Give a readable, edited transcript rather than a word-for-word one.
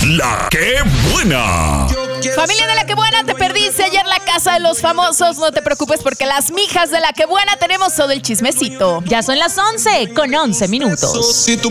La que buena. Familia de La que buena, te perdiste ayer la casa de los famosos. No te preocupes porque las mijas de La que buena tenemos todo el chismecito. Ya son las 11 con 11 minutos. Si tú